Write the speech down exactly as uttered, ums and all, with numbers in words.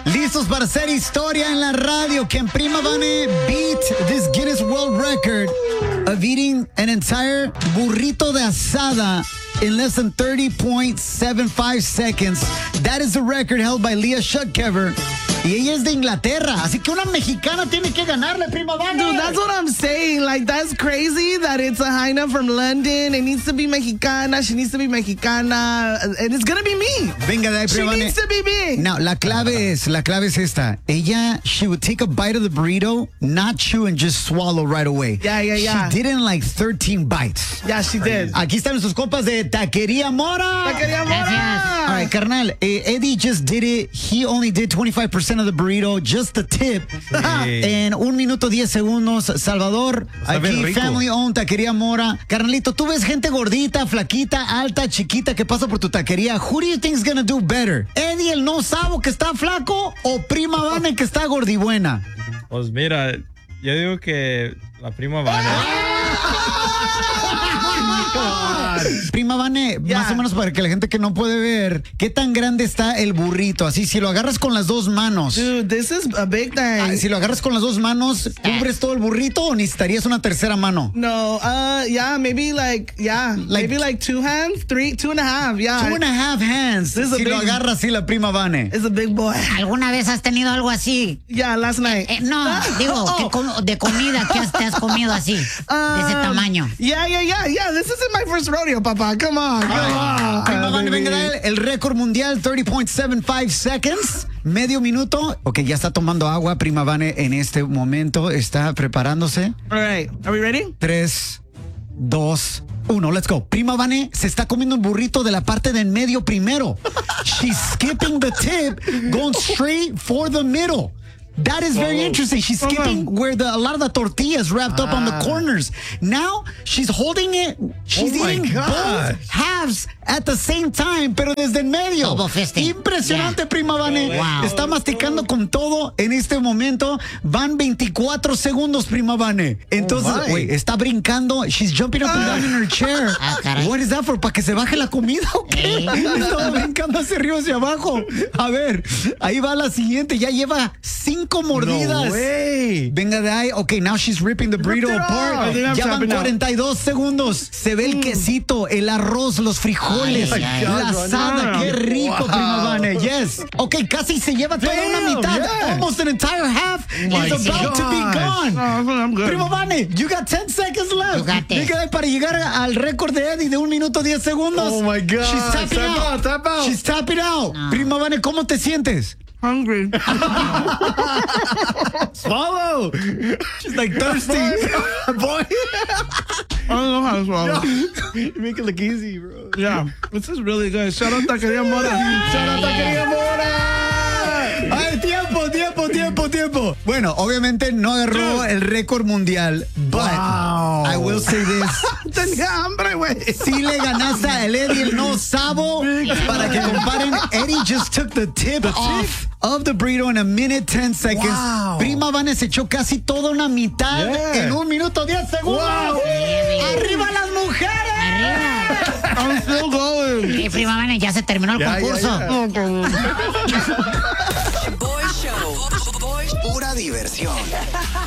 Listos para hacer historia en la radio. Can Prima Vane beat this Guinness World Record of eating an entire burrito de asada in less than thirty point seven five seconds? That is the record held by Leah Schutkever. Y ella es de Inglaterra, así que una mexicana tiene que ganarle, Prima Vane. Dude, that's what I'm saying. Like, that's crazy that it's a Jaina from London. It needs to be Mexicana. She needs to be Mexicana. And it's going to be me. Venga de ahí, She Prima Vane. needs to be me. Now, la clave es, la clave es esta. Ella, she would take a bite of the burrito, not chew and just swallow right away. Yeah, yeah, yeah. She did it in like thirteen bites. Yeah, she did. Aquí están nuestros compas de Taquería Mora. Taquería Mora. All right, carnal, eh, Eddie just did it. He only did twenty-five percent of the burrito, just the tip. En un minuto diez segundos. Salvador, aquí family owned Taquería Mora. Carnalito, tú ves gente gordita, flaquita, alta, chiquita que pasa por tu taquería. Who do you think is gonna do better? Eddie, el no sabo que está flaco, o Prima Vane que está gordibuena? Pues mira, yo digo que la Prima Vane. Prima Vane, Yeah. más o menos para que la gente que no puede ver, ¿qué tan grande está el burrito? Así, si lo agarras con las dos manos. Dude, this is a big Ah, thing. si lo agarras con las dos manos, ¿cubres todo el burrito o necesitarías una tercera mano? No, uh, yeah, maybe like, yeah, Like- maybe like two hands, three, two and a half, yeah. Two and a half hands. This is a Si lo big- agarra así la Prima Vane. It's a big boy. ¿Alguna vez has tenido algo así? Yeah, last night. Eh, no, digo, Oh. ¿qué com- de comida que has- te has comido así, de ese Um, tamaño. Yeah, yeah, yeah, yeah. This isn't my first rodeo, Papa. Come on, come on. Prima Vane, baby. venga, dale el récord mundial, thirty point seven five seconds, medio minuto. Ok, ya está tomando agua Prima Vane en este momento, está preparándose. All right, are we ready? Tres, dos, uno, let's go. Prima Vane se está comiendo un burrito de la parte de en medio primero. She's skipping the tip, going straight for the middle. That is very interesting. She's skipping where the a lot of the tortillas wrapped up on the corners. Now she's holding it. She's Oh my eating gosh. both halves at the same time, pero desde el medio. Double fisting. Impresionante, Yeah. Prima Vane. Wow. Está masticando con todo en este momento. Van veinticuatro segundos, Prima Vane. Entonces, my. güey, está brincando. She's jumping up and down in her chair. Ah, caray. What is that for? ¿Para que se baje la comida o qué? Eh. Estaba brincando hacia arriba, hacia abajo. A ver, ahí va la siguiente. Ya lleva cinco mordidas. No way. Venga de ahí. Ok, now she's ripping the burrito it apart. off. I think I'm Ya van tapping out. cuarenta y dos segundos. Se ve el quesito, el arroz, los frijoles, Ay, ay, la ay. asada. Qué rico, Wow. Prima Vane. Yes. Ok, casi se lleva toda una Damn, mitad. yeah. Almost an entire half my is about to be gosh. gone. Oh, I'm good. Prima Vane, you got ten seconds left. You got this. Venga de ahí para llegar al récord de Eddie de un minuto diez segundos. Oh my God. She's tapping Tap out. out, tap out. She's tapping out. Prima Vane, ¿cómo te sientes? Hungry. Swallow. She's like thirsty. Boy. I don't know how to swallow. You make it look easy, bro. Yeah, this is really good. Shout out Taqueria Mora. Shout out Taquería Mora. Ay, tiempo, tiempo, tiempo, tiempo. Bueno, obviamente no agarró el récord mundial, but Wow. I will say this. Tenía hambre, güey. Si le ganaste a el Eddie el no sabo, para que comparen, Eddie just took the tip off of the burrito in a minute ten seconds. Wow. Prima Vane se echó casi toda una mitad Yeah. en un minuto diez segundos. Wow. ¡Arriba las mujeres! Arriba. I'm still going. Eh, Prima Vane, ya se terminó el Ya, ya, concurso. ya. Boy Show. Boy- Pura diversión.